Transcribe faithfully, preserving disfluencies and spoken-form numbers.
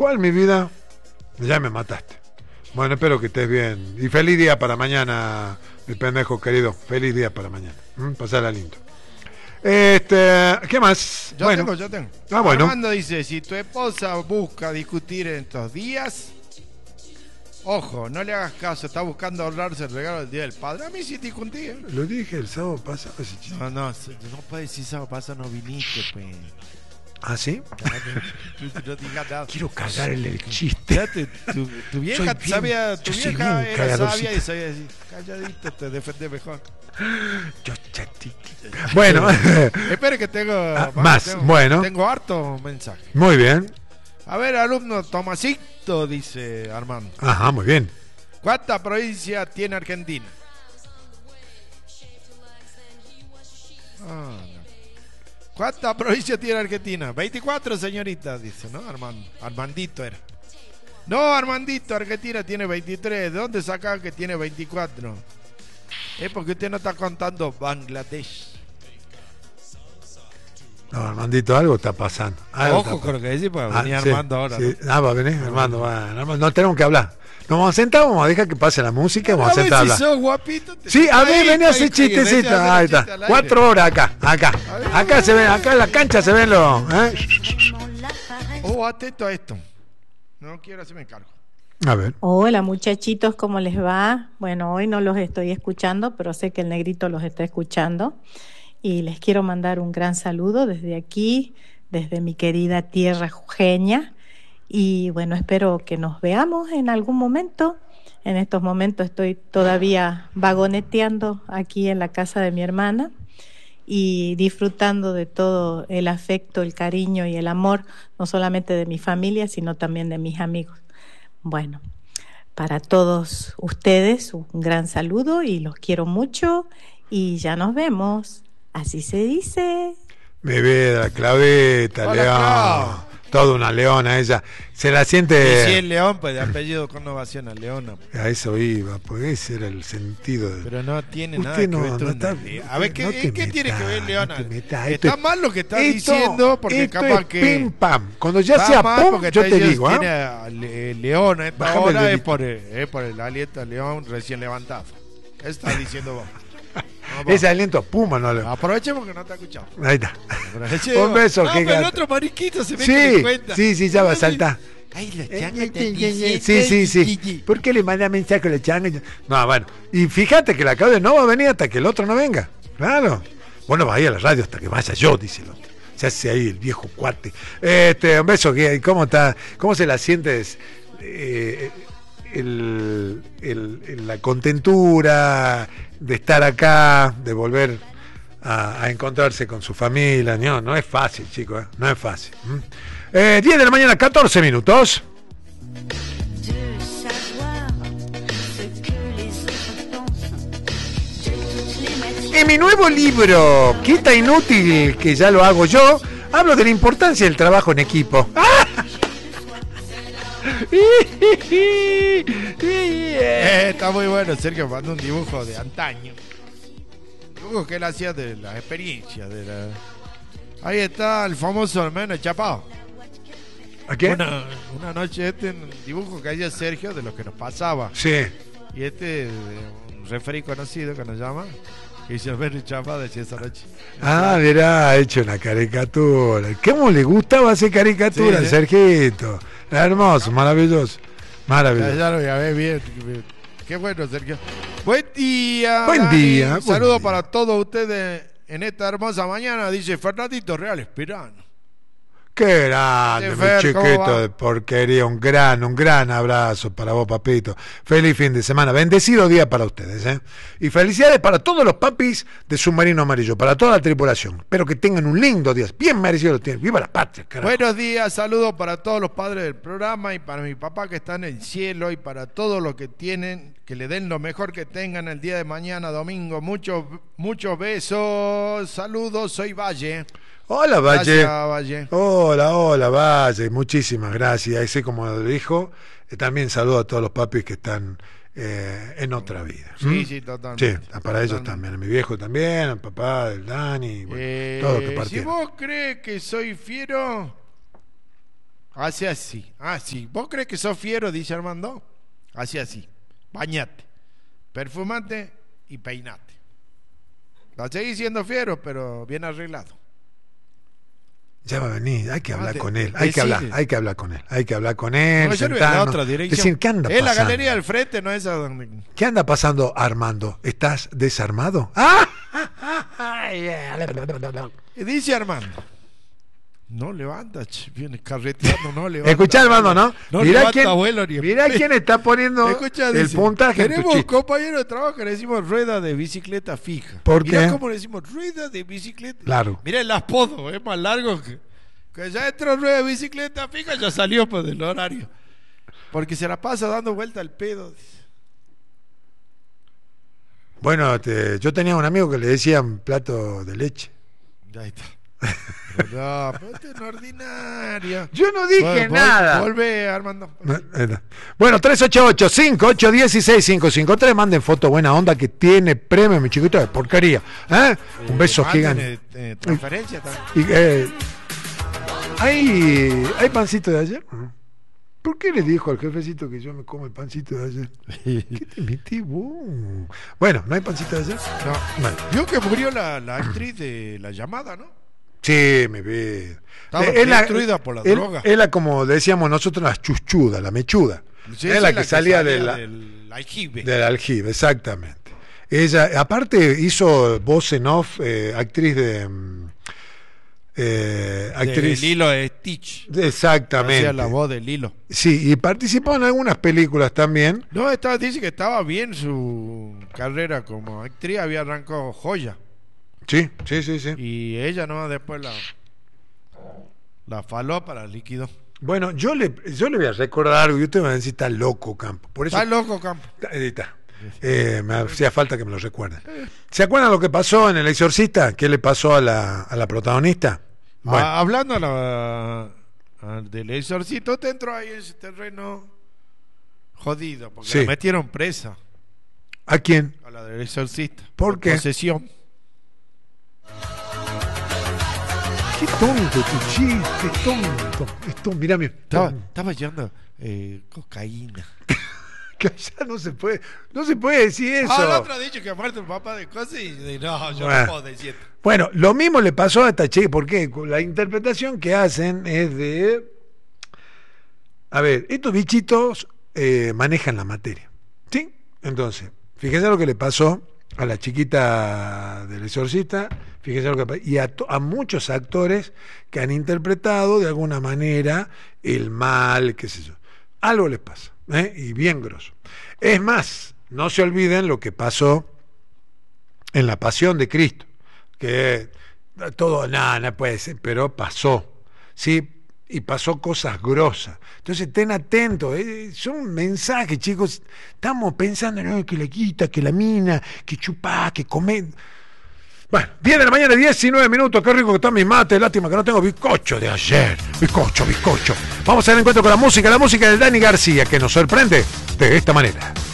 ¿Cuál, mi vida? Ya me mataste. Bueno, espero que estés bien. Y feliz día para mañana, mi pendejo querido. Feliz día para mañana. ¿Mm? Pasala lindo. Este, ¿qué más? Yo bueno. tengo, yo tengo. Ah, bueno. Armando dice, si tu esposa busca discutir en estos días, ojo, no le hagas caso, está buscando ahorrarse el regalo del Día del Padre. A mí sí te discutí, ¿eh? Lo dije el sábado pasado. Ese chiste. No, no, no puedes decir sábado pasado, no viniste, pues. ¿Ah, sí? No digas nada. Quiero cagar el, el chiste. Ya te- tu, tu vieja bien- sabía, tu yo soy vieja bien era cagadorcito. sabia y sabía decir, calladito te defendés mejor. Yo chatitito. Bueno. Espere que tengo Ah, más, tengo, bueno. Tengo harto mensaje. Muy bien. A ver, alumno Tomasito, dice Armando. Ajá, muy bien. ¿Cuántas provincias tiene Argentina? Ah, no. ¿Cuántas provincias tiene Argentina? veinticuatro, señorita, dice, ¿no? Armando. Armandito era. No, Armandito, Argentina tiene veintitrés. ¿De dónde saca que tiene veinticuatro? Es porque usted no está contando Bangladesh. No, Armandito, algo está pasando. Algo Ojo está con lo que decís, porque Ah, venía sí, Armando ahora. sí. ¿no? Ah, va a venir, Armando, va, Armando. No tenemos que hablar. Nos vamos a sentar, vamos a dejar que pase la música y vamos a A ver sentar a si hablar. sos guapito. te- Sí, a ver, Ahí, vení a hacer ahí, chistecito. ahí, Ahí chiste está. al aire. Cuatro horas acá, acá. A ver. Acá se ven, acá en la cancha se ven los. ¿eh? Oh, atento a esto. No quiero hacerme cargo. A ver. Hola muchachitos, ¿cómo les va? Bueno, hoy no los estoy escuchando, pero sé que el negrito los está escuchando y les quiero mandar un gran saludo desde aquí, desde mi querida tierra jujeña, y bueno, espero que nos veamos en algún momento. En estos momentos estoy todavía vagoneteando aquí en la casa de mi hermana y disfrutando de todo el afecto, el cariño y el amor, no solamente de mi familia, sino también de mis amigos. Bueno, para todos ustedes un gran saludo y los quiero mucho y ya nos vemos. Así se dice. Mi vida, Claveta, Hola, León. Clau. Toda una leona ella. Se la Y si siente. es León, pues de apellido con ovación a Leona. A eso iba, porque ese era el sentido de. Pero no tiene Usted nada que no- ver no con está- León. A ver, ¿qué, no te ¿qué tiene metas, que ver Leona? no te metas. Esto Está es- mal lo que está esto- diciendo, porque esto capaz es que... pim pam. Cuando ya Está sea mal pum, porque yo te ellos digo, ¿ah? tiene a Le- León a esta Bájame el hora es dedito. por, el, es por el aliento a León recién levantado. Eso está diciendo vos. No, vamos. Ese aliento puma no le. Aprovechemos que no te ha escuchado. Ahí está. Aprovechemos. Un beso, No, qué pero el gato. otro mariquito se ve que le Sí, cuenta. sí, sí, ya va a saltar. Ay, la Eh, changa eh, está eh, diciendo, Sí, sí, sí. Gigi. ¿Por qué le manda mensaje a la changa? No, bueno. Y fíjate que la Claudia no va a venir hasta que el otro no venga. Claro. Bueno, va a ir a la radio hasta que vaya yo, dice el otro. Se hace ahí el viejo cuate. Este, un beso, ¿qué? ¿Cómo está? ¿Cómo se la sientes? Eh, el, el- el- la contentura de estar acá, de volver a, a encontrarse con su familia. No, no es fácil, chicos, ¿eh? No es fácil. ¿Mm? Eh, diez de la mañana, catorce minutos. En mi nuevo libro, Quita Inútil, que ya lo hago yo, hablo de la importancia del trabajo en equipo. Eh, está muy bueno, Sergio mandó un dibujo de antaño. Dibujo que él hacía de la experiencia. De la... Ahí está el famoso hermano Chapao. ¿A qué? Una, una noche este un dibujo que hacía Sergio de lo que nos pasaba. Sí. Y este, un referí conocido que nos llama, que dice Hermano Chapao, decía esa noche. Ah, mirá, ha hecho una caricatura. ¿Cómo le gustaba hacer caricatura Sí, al sí. Sergito? Hermoso, maravilloso. Ya, Maravilloso. ya lo voy a ver bien. Qué bueno, Sergio. Buen día. Buen Dani. día, Un buen saludo día. para todos ustedes en esta hermosa mañana, dice Fernandito Real Espirano. Qué grande, Sí, mi Fer, ¿cómo chiquito va? de porquería. Un gran, un gran abrazo para vos, papito. Feliz fin de semana. Bendecido día para ustedes, ¿eh? Y felicidades para todos los papis de Submarino Amarillo, para toda la tripulación. Espero que tengan un lindo día. Bien merecido lo tienen. ¡Viva la patria, carajo! Buenos días, saludos para todos los padres del programa y para mi papá que está en el cielo y para todos los que tienen, que le den lo mejor que tengan el día de mañana, domingo. Muchos, muchos besos. Saludos, soy Valle. Hola, Valle. Gracias, Valle. Hola, hola, Valle. Muchísimas gracias. Así como lo dijo, eh, también saludo a todos los papis que están eh, en otra vida. Sí, ¿Mm? sí, totalmente. Sí, para ellos Totalmente. también. A mi viejo también, al papá del Dani. Bueno, Eh, todo lo que si partieron. vos crees que soy fiero, Hace así, así. ¿Vos crees que sos fiero? Dice Armando. Hace así. Bañate, perfumate y peinate. Va a seguir siendo fiero, pero bien arreglado. Ya va a venir, hay que hablar Ah, de- con él, hay que decile. hablar, hay que hablar con él, hay que hablar con él. No, yo no voy a la sentarnos, otra dirección. decir, ¿qué anda es pasando? la galería del frente, no es a donde. ¿Qué anda pasando, Armando? ¿Estás desarmado? ¡Ah! Y dice Armando. No levanta, che, viene carreteando, no levanta. Escuchá, Armando, ¿no? No mirá levanta quién, vuelo ni en mirá pedo. quién está poniendo Escucha, el dice, puntaje en tu tenemos chiste. compañeros de trabajo que le decimos rueda de bicicleta fija. ¿Por Mirá qué? cómo le decimos rueda de bicicleta. Claro. Mirá el apodo, es más largo que, que ya entró rueda de bicicleta fija, ya salió pues del horario. Porque se la pasa dando vuelta al pedo. Dice. Bueno, te- yo tenía un amigo que le decían plato de leche. Ya está. Pero no, pero este es un ordinario. Yo no dije Vol- vol- nada. Volve, Armando. No, eh, no. Bueno, tres ocho ocho, cinco ocho uno seis, cinco cinco tres, manden foto buena onda que tiene premio, mi chiquito de porquería. ¿Eh? Un beso Manden, gigante. eh, eh, transferencia también. Y, eh, ¿hay, ¿Hay pancito de ayer? ¿Por qué le dijo al jefecito que yo me como el pancito de ayer? ¿Qué te metí vos? Bueno, ¿no hay pancito de ayer? No. Bueno. Vio que murió la, la actriz de La Llamada, ¿no? Sí, me ve. Estaba Eh, es la- destruida por la él- droga. Es la, como decíamos nosotros, la chuchuda, la mechuda. Sí, es sí, la que salía, de la, del aljibe. del aljibe, exactamente. Ella, aparte, hizo voz en off, eh, actriz de. mm, Eh, actriz. De Lilo Stitch. Exactamente. Hacía la voz de Lilo. Sí, y participó en algunas películas también. No, estaba, dice que estaba bien su carrera como actriz, había arrancado joya. Sí, sí, sí, sí. Y ella no después la la faló para líquido. Bueno, yo le, yo le voy a recordar algo y usted me va a decir, está loco, Campo. Por eso, Está loco, Campo. Ahí está. Eh, me hacía falta que me lo recuerden. ¿Se acuerdan lo que pasó en El Exorcista? ¿Qué le pasó a la, a la protagonista? Bueno, Ah, hablando a la, a- del exorcito, te entró ahí en ese terreno jodido, porque Sí. la metieron presa ¿a quién? a la del exorcista. ¿Por qué? Posesión. Qué tonto tu chiste, tonto. Esto, mira mi. Estaba, estaba llevando eh, cocaína. Que allá no se puede, no se puede decir eso. Ah, el otro ha dicho que aparte el papá de cosas y y no, yo Bueno. no puedo decir. Bueno, lo mismo le pasó a esta chica, porque la interpretación que hacen es de. A ver, estos bichitos eh, manejan la materia. ¿Sí? Entonces, fíjense lo que le pasó a la chiquita del exorcista, fíjense lo que pa- y a, to- a muchos actores que han interpretado de alguna manera el mal, qué sé yo. Algo les pasa, ¿eh? Y bien grosso. Es más, no se olviden lo que pasó en la Pasión de Cristo, que todo, nada, no puede ser, pero pasó, ¿sí? Y pasó cosas grosas. Entonces, estén atentos, ¿eh? Son mensajes, chicos. Estamos pensando, no, que la quita, que la mina, que chupá, que come. Bueno, diez de la mañana, diecinueve minutos. Qué rico que están mis mates. Lástima que no tengo bizcocho de ayer. Bizcocho, bizcocho. Vamos a hacer encuentro con la música, la música de Dani García, que nos sorprende de esta manera.